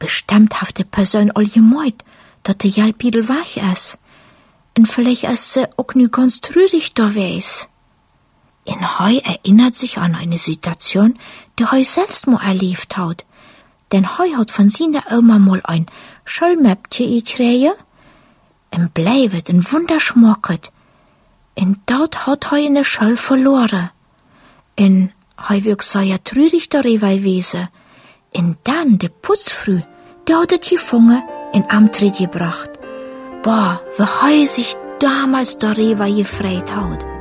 bestimmt haft die Person all gemeint, dat de Jalpidel wach is. En vielleicht ist sie auch nu ganz trürig da wees. En Heu erinnert sich an eine Situation, die Heu selbst mal erlebt hat. Denn Heu hat von seiner Oma mal ein Schulmäppchen gekriegt und bleibt ein Wunderschmacket. Und dort hat Heu in der Schule verloren. Und Heu wird sehr trürig darüber gewesen. Und dann, die Putzfrüh, der hat es gefangen und Amtritt gebracht. Boah, wie Heu sich damals darüber gefreut hat.